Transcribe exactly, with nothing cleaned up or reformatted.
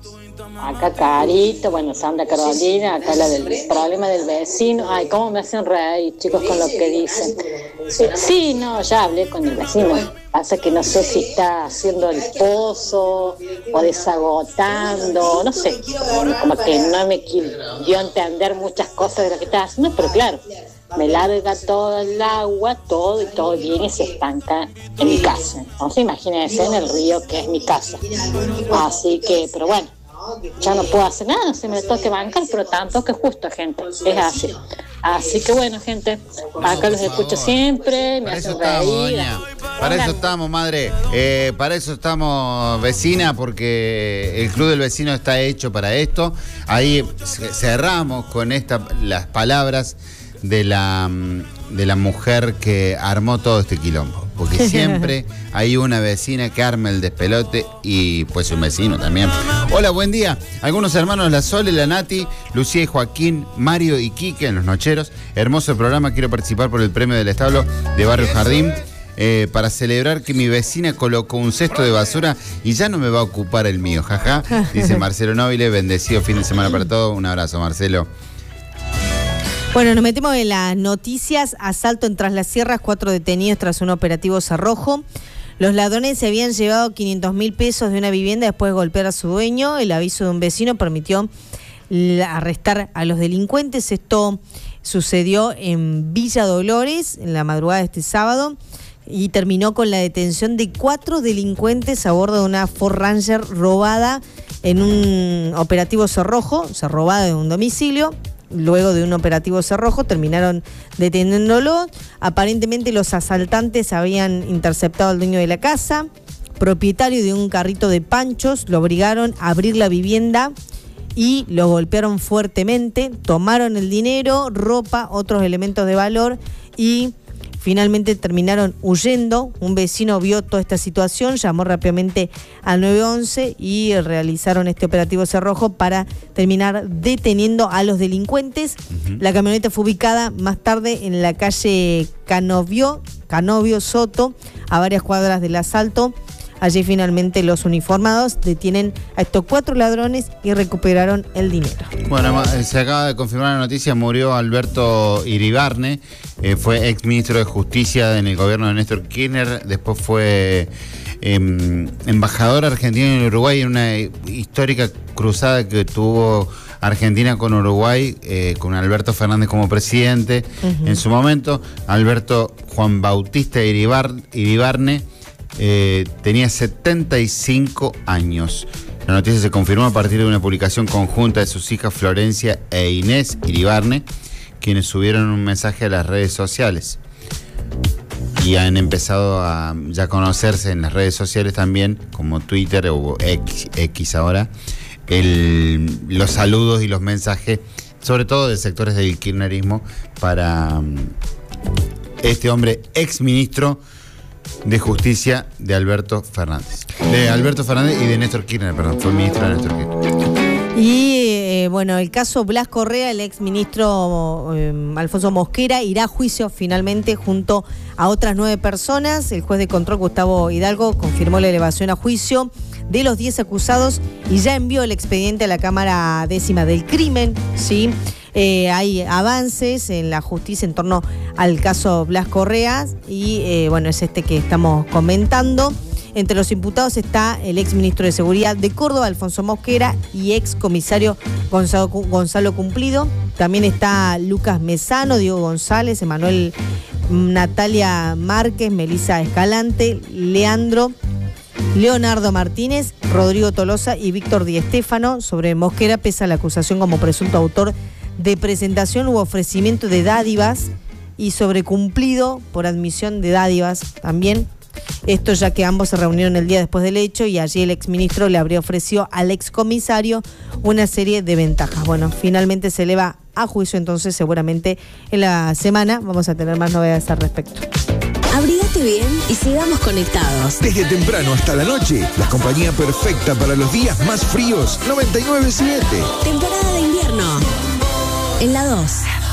Acá Carito, bueno, Sandra Carolina, acá la del problema del vecino. Ay, cómo me hacen reír, chicos, con lo que dicen. Sí, sí, no, ya hablé con el vecino. Pasa que no sé si está haciendo el pozo o desagotando, no sé. Como que no me dio a entender muchas cosas de lo que está haciendo, pero claro, me larga todo el agua, todo y todo viene y se estanca en mi casa. Entonces imagínense en el río que es mi casa. Así que, pero bueno, ya no puedo hacer nada, se me toque bancar, pero tampoco es justo, gente, es así. Así que bueno, gente, acá los escucho siempre, me para hacen eso estamos, reír. doña. Para eso estamos, madre. Eh, para eso estamos, vecina, porque el Club del Vecino está hecho para esto. Ahí cerramos con esta, las palabras de la, de la mujer que armó todo este quilombo. Porque siempre hay una vecina que arma el despelote y pues un vecino también. Hola, buen día. Algunos hermanos, la Sole, la Nati, Lucía y Joaquín, Mario y Quique en Los Nocheros. Hermoso programa, quiero participar por el premio del establo de Barrio Jardín. Eh, para celebrar que mi vecina colocó un cesto de basura y ya no me va a ocupar el mío, jaja. Dice Marcelo Nobile, bendecido fin de semana para todos. Un abrazo, Marcelo. Bueno, nos metemos en las noticias. Asalto en Tras las Sierras, cuatro detenidos tras un operativo cerrojo. Los ladrones se habían llevado quinientos mil pesos de una vivienda después de golpear a su dueño. El aviso de un vecino permitió arrestar a los delincuentes. Esto sucedió en Villa Dolores en la madrugada de este sábado y terminó con la detención de cuatro delincuentes a bordo de una Ford Ranger robada en un operativo cerrojo, se robada de un domicilio. Luego de un operativo cerrojo terminaron deteniéndolo. Aparentemente los asaltantes habían interceptado al dueño de la casa, propietario de un carrito de panchos, lo obligaron a abrir la vivienda y lo golpearon fuertemente, tomaron el dinero, ropa, otros elementos de valor y finalmente terminaron huyendo. Un vecino vio toda esta situación, llamó rápidamente al nueve once y realizaron este operativo cerrojo para terminar deteniendo a los delincuentes. Uh-huh. La camioneta fue ubicada más tarde en la calle Canovio, Canovio Soto, a varias cuadras del asalto. Allí finalmente los uniformados detienen a estos cuatro ladrones y recuperaron el dinero. Bueno, se acaba de confirmar la noticia, murió Alberto Iribarne, eh, fue ex ministro de Justicia en el gobierno de Néstor Kirchner, después fue eh, embajador argentino en Uruguay en una histórica cruzada que tuvo Argentina con Uruguay, eh, con Alberto Fernández como presidente. Uh-huh. En su momento, Alberto Juan Bautista Iribar, Iribarne, Eh, tenía setenta y cinco años. La noticia se confirmó a partir de una publicación conjunta de sus hijas Florencia e Inés Iribarne, quienes subieron un mensaje a las redes sociales. Y han empezado a ya conocerse en las redes sociales también, como Twitter o X, X ahora, el, los saludos y los mensajes, sobre todo de sectores del kirchnerismo, para um, este hombre ex ministro de Justicia de Alberto Fernández. De Alberto Fernández y de Néstor Kirchner, perdón, fue ministro de Néstor Kirchner. Y eh, bueno, el caso Blas Correa, el ex ministro eh, Alfonso Mosquera, irá a juicio finalmente junto a otras nueve personas. El juez de control Gustavo Hidalgo confirmó la elevación a juicio de los diez acusados y ya envió el expediente a la Cámara Décima del Crimen, ¿sí? Eh, hay avances en la justicia en torno al caso Blas Correa y eh, bueno, es este que estamos comentando. Entre los imputados está el ex ministro de Seguridad de Córdoba, Alfonso Mosquera, y ex comisario Gonzalo, Gonzalo Cumplido. También está Lucas Mesano, Diego González, Emanuel Natalia Márquez, Melisa Escalante, Leandro Leonardo Martínez, Rodrigo Tolosa y Víctor Di Stéfano. Sobre Mosquera pesa la acusación como presunto autor de presentación u ofrecimiento de dádivas y sobre Cumplido por admisión de dádivas también. Esto ya que ambos se reunieron el día después del hecho y allí el exministro le habría ofrecido al excomisario una serie de ventajas. Bueno, finalmente se eleva a juicio, entonces seguramente en la semana vamos a tener más novedades al respecto. Abrígate bien y sigamos conectados. Desde temprano hasta la noche, la compañía perfecta para los días más fríos. noventa y nueve punto siete. Temporada de invierno en la dos.